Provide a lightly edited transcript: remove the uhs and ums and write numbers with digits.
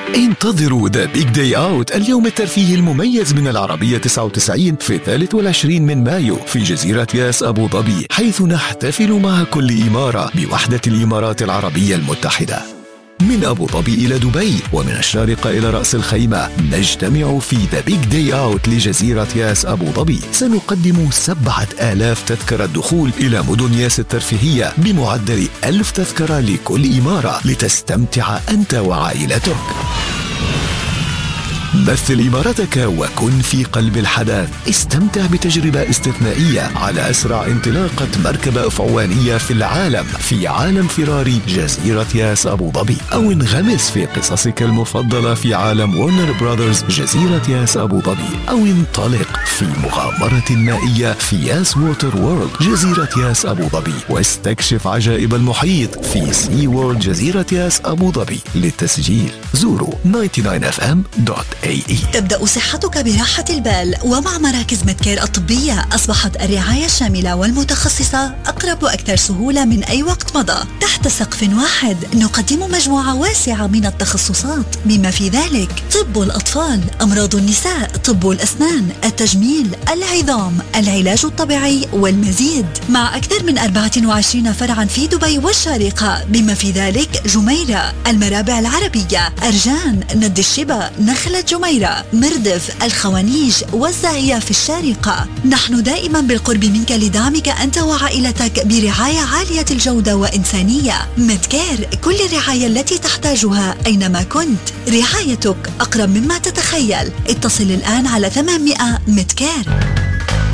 انتظروا ذا بيج داي اوت، اليوم الترفيهي المميز من العربية 99 في 23 من مايو في جزيرة ياس أبو ظبي، حيث نحتفل مع كل إمارة بوحدة الإمارات العربية المتحدة. من أبو ظبي إلى دبي ومن الشارقة إلى رأس الخيمة نجتمع في ذا بيج داي أوت لجزيرة ياس أبو ظبي. سنقدم 7000 تذكرة دخول إلى مدن ياس الترفيهية بمعدل 1000 تذكرة لكل إمارة لتستمتع أنت وعائلتك. مثل إمارتك وكن في قلب الحدث. استمتع بتجربة استثنائية على أسرع انطلاقة مركبة أفعوانية في العالم في عالم فراري جزيرة ياس أبو ظبي، أو انغمس في قصصك المفضلة في عالم وورنر براذرز جزيرة ياس أبو ظبي، أو انطلق في مغامرة مائية في ياس ووتر وورلد جزيرة ياس أبو ظبي، واستكشف عجائب المحيط في سي وورلد جزيرة ياس أبو ظبي. للتسجيل زوروا 99fm.ae. تبدأ صحتك براحة البال، ومع مراكز ميدكير الطبية أصبحت الرعاية الشاملة والمتخصصة أقرب وأكثر سهولة من أي وقت مضى. تحت سقف واحد نقدم مجموعة واسعة من التخصصات، بما في ذلك طب الأطفال، أمراض النساء، طب الأسنان، التجميل، العظام، العلاج الطبيعي والمزيد، مع أكثر من 24 فرعا في دبي والشارقة، بما في ذلك جميرة، المرابع العربية، أرجان، ند الشبا، نخلة جميرة، مردف، الخوانيج والزاهية في الشارقة. نحن دائما بالقرب منك لدعمك أنت وعائلتك برعاية عالية الجودة وإنسانية. ميدكير، كل الرعاية التي تحتاجها أينما كنت. رعايتك أقرب مما تتخيل. اتصل الآن على 800 ميدكير.